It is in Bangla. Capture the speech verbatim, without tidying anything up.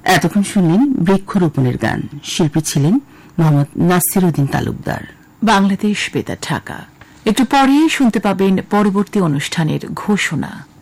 এতক্ষণ শুনলেন বৃক্ষরোপণের গান। শিল্পী ছিলেন মোহাম্মদ নাসির উদ্দিন তালুকদার। বাংলাদেশ বেতার ঢাকা। একটু পরেই শুনতে পাবেন পরবর্তী অনুষ্ঠানের ঘোষণা।